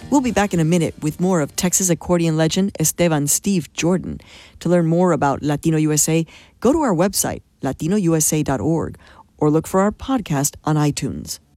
We'll be back in a minute with more of Texas accordion legend Esteban Steve Jordan. To learn more about Latino USA, go to our website, latinousa.org, or look for our podcast on iTunes.